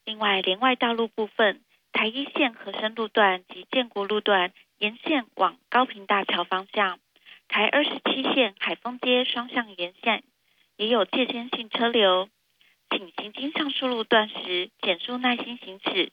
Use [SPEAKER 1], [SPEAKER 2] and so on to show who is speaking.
[SPEAKER 1] 另外，连外道路部分，台一线和生路段及建国路段沿线往高屏大桥方向，台27线海丰街双向沿线也有界限性车流，请行经上述路段时减速耐心行驶，